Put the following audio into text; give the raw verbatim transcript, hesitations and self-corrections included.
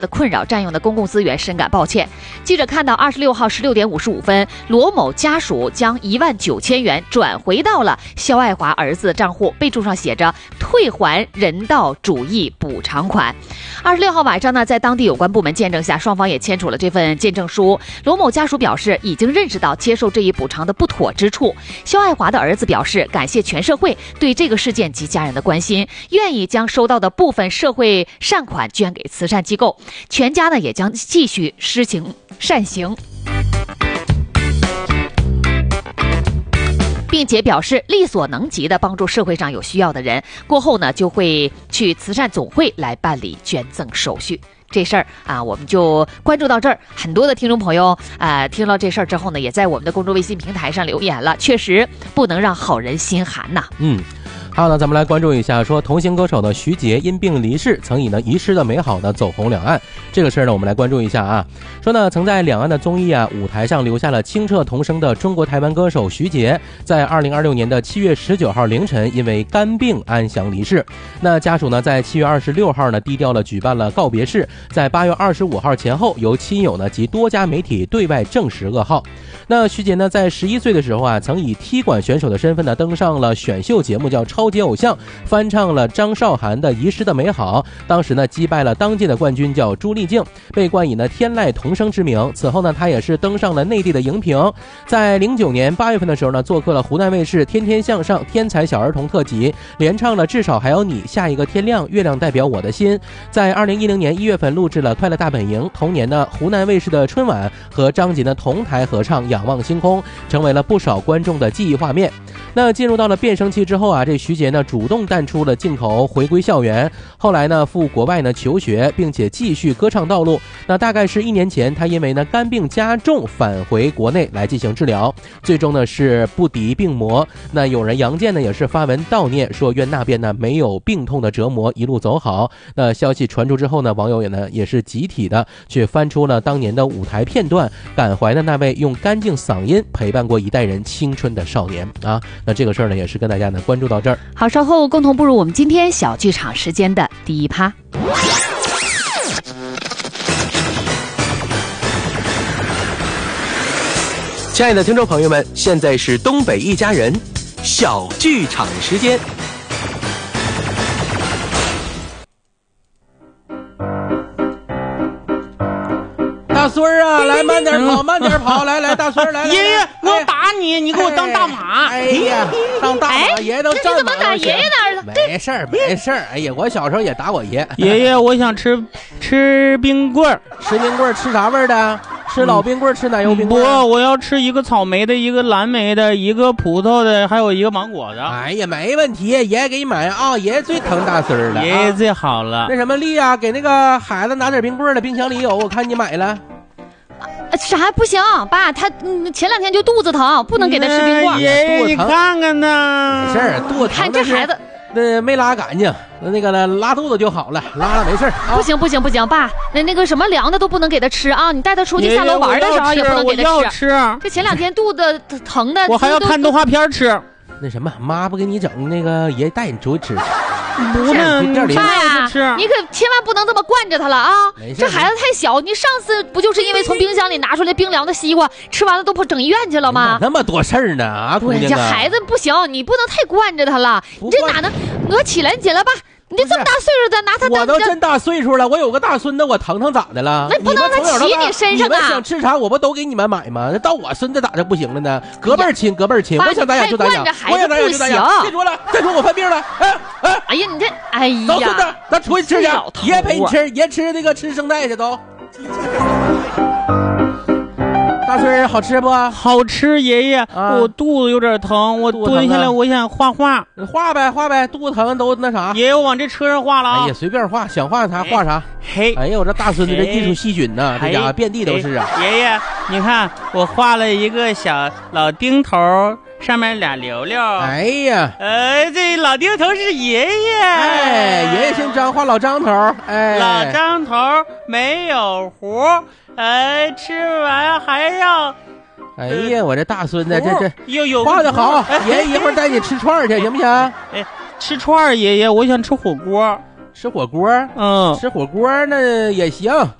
的困扰占用的公共资源深感抱歉。记者看到二十六号十六点五十五分，罗某家属将一万九千元转回到了肖爱华儿子的账户，备注上写着退还人道主义补偿款。二十六号晚上呢，在当地有关部门见证下，双方也签署了这份见证书。罗某家属表示已经认识到接受这一补偿的不妥之处。肖爱华的儿子表示感谢全社会对这个事件及家人的关心，愿意将收到的部分社会善款捐给慈善机构，全家呢也将继续施行善行，并且表示力所能及的帮助社会上有需要的人。过后呢，就会去慈善总会来办理捐赠手续。这事儿啊，我们就关注到这儿。很多的听众朋友啊、呃，听到这事儿之后呢，也在我们的公众微信平台上留言了。确实不能让好人心寒呐。 嗯。好，那咱们来关注一下，说童星歌手的徐杰因病离世，曾以呢遗失的美好呢走红两岸。这个事儿呢，我们来关注一下啊。说呢，曾在两岸的综艺啊舞台上留下了清澈童声的中国台湾歌手徐杰，在二零二六年的七月十九号凌晨因为肝病安详离世。那家属呢，在七月二十六号呢低调了举办了告别式，在八月二十五号前后，由亲友呢及多家媒体对外证实噩耗。那徐杰呢，在十一岁的时候啊，曾以踢馆选手的身份呢登上了选秀节目叫《超级偶像》，翻唱了张韶涵的《遗失的美好》，当时呢击败了当届的冠军叫朱丽静，被冠以呢天籁童声之名。此后呢，他也是登上了内地的荧屏，在零九年八月份的时候呢，做客了湖南卫视《天天向上》天才小儿童特辑，连唱了《至少还有你》、下一个天亮、月亮代表我的心。在二零一零年一月份录制了《快乐大本营》，同年呢，湖南卫视的春晚和张杰呢同台合唱《仰望星空》，成为了不少观众的记忆画面。那进入到了变声期之后啊，这徐杰呢主动淡出了镜头，回归校园。后来呢赴国外呢求学，并且继续歌唱道路。那大概是一年前，他因为呢肝病加重返回国内来进行治疗，最终呢是不敌病魔。那有人杨健呢也是发文悼念，说愿那边呢没有病痛的折磨，一路走好。那消息传出之后呢，网友也呢也是集体的去翻出了当年的舞台片段，感怀的那位用干净嗓音陪伴过一代人青春的少年啊。那这个事儿呢也是跟大家呢关注到这儿。 好，稍后共同步入我们今天小剧场时间的第一趴。 亲爱的听众朋友们，现在是东北一家人小剧场时间。 大孙儿啊，来慢点跑，慢点跑，来来，大孙儿来。 爷爷，我打你，你给我当大马。 哎呀，当大马，爷爷都站这你怎么打爷爷哪儿了？ 没事儿，没事儿。哎呀，我小时候也打我爷。 爷爷，我想吃吃冰棍儿。 吃冰棍儿吃啥味儿的？吃老冰棍儿，吃奶油冰棍儿？ 不，我要吃一个草莓的，一个蓝莓的，一个葡萄的，还有一个芒果的。 哎呀，没问题，爷爷给你买啊！爷爷最疼大孙儿了， 爷爷最好了。 那什么丽啊，给那个孩子拿点冰棍儿了，冰箱里有，我看你买了。 啥不行，爸，他嗯前两天就肚子疼，不能给他吃冰棍。 爷爷，你看看呢， 没事儿，肚子疼。 看这孩子， 那没拉干净，那个呢拉肚子就好了，拉了没事儿。 啊、不行不行不行，爸，那那个什么凉的都不能给他吃啊！你带他出去下楼玩的时候也不能给他吃。 我要吃， 这前两天肚子疼的， 我还要看动画片吃。 那什么，妈不给你整那个，爷带你出去吃。 不能， 爸呀，你可千万不能这么惯着他了啊！这孩子太小，你上次不就是因为从冰箱里拿出来冰凉的西瓜，吃完了都不整医院去了吗？ 那么多事儿呢啊！ 对，这孩子不行，你不能太惯着他了。你这哪能？我起来，起来吧。你这么大岁数的，拿他当我都真大岁数了，我有个大孙子，我疼疼咋的了？ 那不能让他骑你身上啊！ 你们想吃啥，我不都给你们买吗？那到我孙子咋就不行了呢？隔辈儿亲，隔辈儿亲，我想咋样就咋样，我想咋样就咋样。别说了，再说我犯病了。哎哎， 哎呀，你这，哎呀， 走孙子，咱出去吃去，爷陪你吃，爷吃那个吃生菜去，走。大孙儿好吃不？ 好吃，爷爷、啊，我肚子有点疼，我蹲下来，我想画画。 你画呗，画呗，肚子疼都那啥。 爷爷，我往这车上画了。 哎呀，随便画，想画啥画啥。嘿，哎呀，我这大孙子这艺术细菌呐，这家伙遍地都是啊。 爷爷，你看我画了一个小老丁头，上面俩溜溜。 哎呀， 呃，这老丁头是爷爷。 哎，爷爷姓张，画老张头。哎， 老张头没有胡。哎，吃完还要， 哎呀，我这大孙子这这有有画的好，爷爷一会儿带你吃串去，行不行？ 哎，吃串，爷爷，我想吃火锅。 吃火锅， 嗯， 吃火锅那也行，